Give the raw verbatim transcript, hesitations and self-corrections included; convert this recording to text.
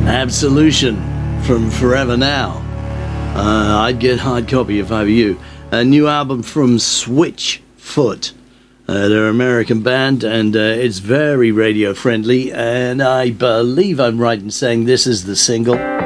Absolution from Forever Now. Uh, I'd get hard copy if I were you. A new album from Switchfoot. Uh, they're an American band, and uh, it's very radio friendly, and I believe I'm right in saying this is the single.